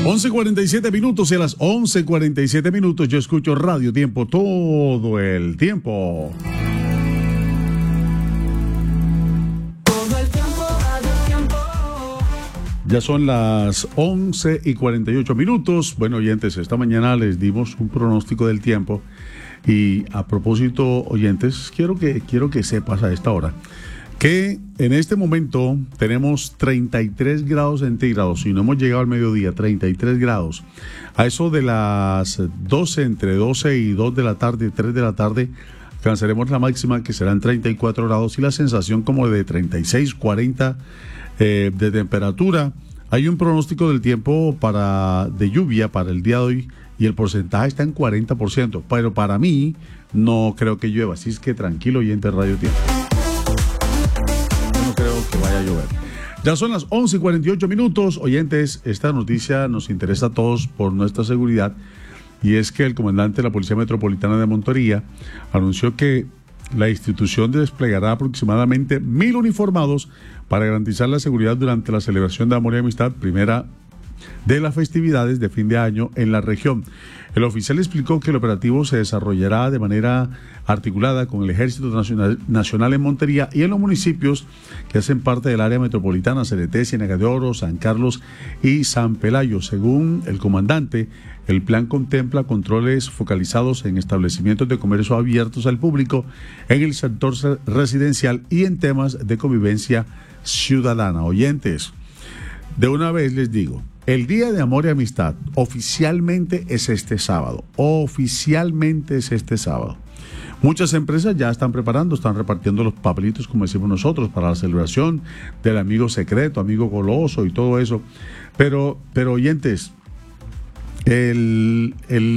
11:47 minutos y a las 11:47 minutos yo escucho Radio Tiempo todo el tiempo. Ya son las 11:48 minutos. Bueno, oyentes, esta mañana les dimos un pronóstico del tiempo. Y a propósito, oyentes, quiero que sepas a esta hora que en este momento tenemos 33 grados centígrados y no hemos llegado al mediodía, 33 grados. A eso de las 12, entre 12 y 2 de la tarde, 3 de la tarde, alcanzaremos la máxima que serán 34 grados y la sensación como de 36, 40 de temperatura. Hay un pronóstico del tiempo de lluvia para el día de hoy y el porcentaje está en 40%, pero para mí no creo que llueva, así es que tranquilo, oyente de Radio Tiempo. No creo que vaya a llover. Ya son las 11:48 minutos, oyentes, esta noticia nos interesa a todos por nuestra seguridad y es que el comandante de la Policía Metropolitana de Montería anunció que la institución desplegará aproximadamente 1,000 uniformados para garantizar la seguridad durante la celebración de Amor y Amistad, primera de las festividades de fin de año en la región. El oficial explicó que el operativo se desarrollará de manera articulada con el Ejército Nacional en Montería y en los municipios que hacen parte del área metropolitana, Cereté, Ciénaga de Oro, San Carlos y San Pelayo. Según el comandante, el plan contempla controles focalizados en establecimientos de comercio abiertos al público, en el sector residencial y en temas de convivencia ciudadana. Oyentes, de una vez les digo, el Día de Amor y Amistad oficialmente es este sábado. Oficialmente es este sábado. Muchas empresas ya están repartiendo los papelitos, como decimos nosotros, para la celebración del amigo secreto, amigo goloso y todo eso. Pero oyentes, el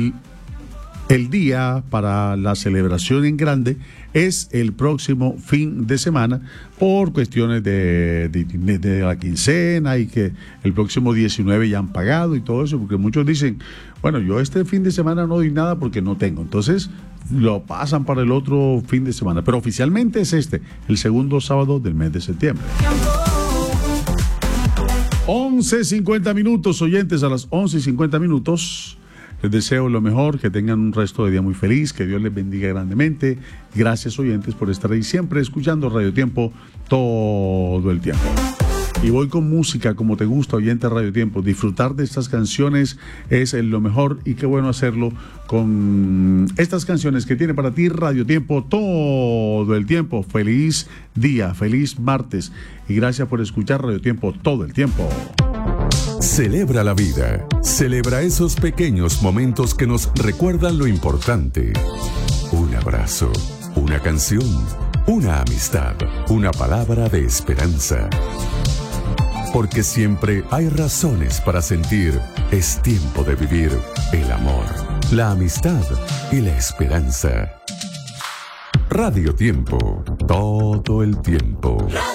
día para la celebración en grande es el próximo fin de semana por cuestiones de la quincena y que el próximo 19 ya han pagado y todo eso, porque muchos dicen, bueno, yo este fin de semana no doy nada porque no tengo, entonces lo pasan para el otro fin de semana, pero oficialmente es el segundo sábado del mes de septiembre. 11:50 minutos, oyentes, a las 11:50 minutos. Les deseo lo mejor, que tengan un resto de día muy feliz, que Dios les bendiga grandemente. Gracias, oyentes, por estar ahí siempre escuchando Radio Tiempo todo el tiempo. Y voy con música como te gusta, oyente Radio Tiempo. Disfrutar de estas canciones es lo mejor y qué bueno hacerlo con estas canciones que tiene para ti Radio Tiempo todo el tiempo. Feliz día, feliz martes y gracias por escuchar Radio Tiempo todo el tiempo. Celebra la vida, celebra esos pequeños momentos que nos recuerdan lo importante. Un abrazo, una canción, una amistad, una palabra de esperanza. Porque siempre hay razones para sentir, es tiempo de vivir el amor, la amistad y la esperanza. Radio Tiempo, todo el tiempo.